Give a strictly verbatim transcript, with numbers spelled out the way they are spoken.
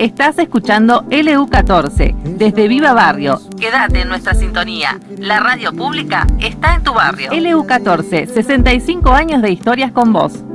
Estás escuchando L U catorce, desde Viva Barrio. Quédate en nuestra sintonía. La radio pública está en tu barrio. L U catorce, sesenta y cinco años de historias con vos.